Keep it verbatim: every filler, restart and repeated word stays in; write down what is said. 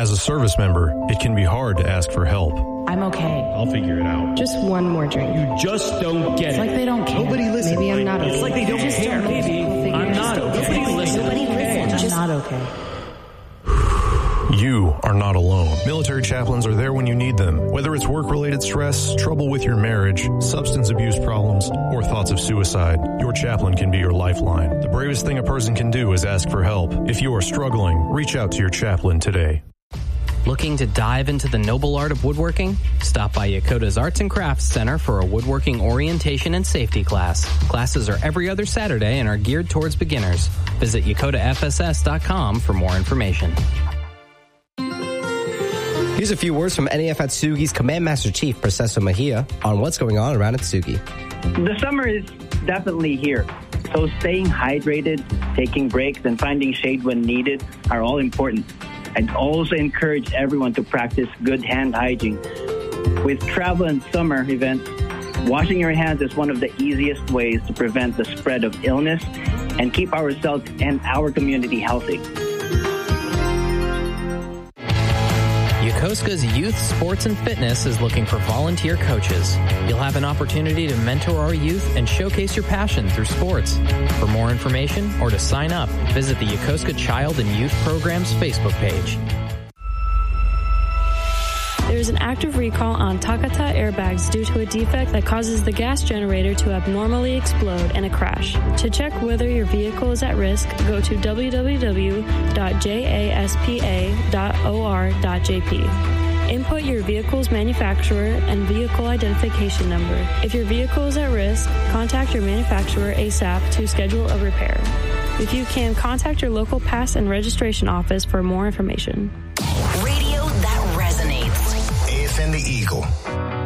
As a service member, it can be hard to ask for help. I'm okay. I'll figure it out. Just one more drink. You just don't get it's it. It's like they don't care. Nobody listens. Maybe I'm like, not okay. It's like they don't just care. Don't Maybe I'm not okay. Nobody listens. Nobody listens. I'm not okay. You are not alone. Military chaplains are there when you need them. Whether it's work-related stress, trouble with your marriage, substance abuse problems, or thoughts of suicide, your chaplain can be your lifeline. The bravest thing a person can do is ask for help. If you are struggling, reach out to your chaplain today. Looking to dive into the noble art of woodworking? Stop by Yakota's Arts and Crafts Center for a woodworking orientation and safety class. Classes are every other Saturday and are geared towards beginners. Visit yakota f s s dot com for more information. Here's a few words from N A F Atsugi's Command Master Chief, Proceso Mejia, on what's going on around Atsugi. The summer is definitely here, so staying hydrated, taking breaks, and finding shade when needed are all important. I'd also encourage everyone to practice good hand hygiene. With travel and summer events, washing your hands is one of the easiest ways to prevent the spread of illness and keep ourselves and our community healthy. Yokosuka's Youth Sports and Fitness is looking for volunteer coaches. You'll have an opportunity to mentor our youth and showcase your passion through sports. For more information or to sign up, visit the Yokosuka Child and Youth Programs Facebook page. There is an active recall on Takata airbags due to a defect that causes the gas generator to abnormally explode in a crash. To check whether your vehicle is at risk, go to w w w dot jaspa dot o r dot j p. Input your vehicle's manufacturer and vehicle identification number. If your vehicle is at risk, contact your manufacturer ASAP to schedule a repair. If you can, contact your local pass and registration office for more information. Radio that resonates. A F M The Eagle.